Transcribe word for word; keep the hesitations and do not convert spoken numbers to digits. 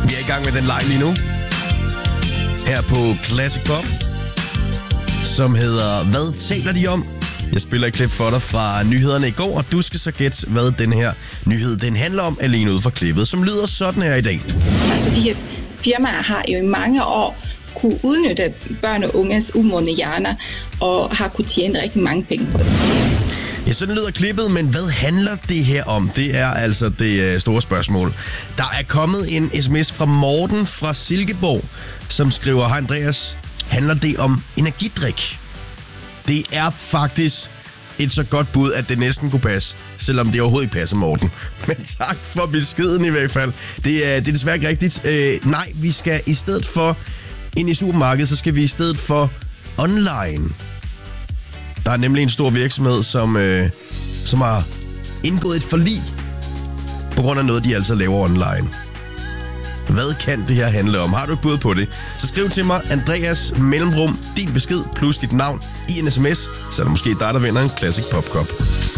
Vi er i gang med den leg lige nu. Her på Classic Pop, som hedder Hvad taler de om? Jeg spiller et klip for dig fra nyhederne i går, og du skal så gætte, hvad den her nyhed den handler om, alene ud fra klippet, som lyder sådan her i dag. Altså de her firmaer har jo i mange år kunne udnytte børn og unges umodne hjerner, og har kunne tjene rigtig mange penge på det. Ja, sådan lyder klippet, men hvad handler det her om? Det er altså det store spørgsmål. Der er kommet en sms fra Morten fra Silkeborg, som skriver: Hej Andreas, handler det om energidrik? Det er faktisk et så godt bud, at det næsten kunne passe, selvom det overhovedet ikke passer, Morten. Men tak for beskeden i hvert fald. Det er, det er desværre ikke rigtigt. Øh, nej, vi skal i stedet for ind i supermarkedet, så skal vi i stedet for online. Der er nemlig en stor virksomhed, som, øh, som har indgået et forlig på grund af noget, de altså laver online. Hvad kan det her handle om? Har du et bud på det? Så skriv til mig, Andreas mellemrum, din besked plus dit navn i en sms, så er det måske dig, der vinder en Classic Pop Cup.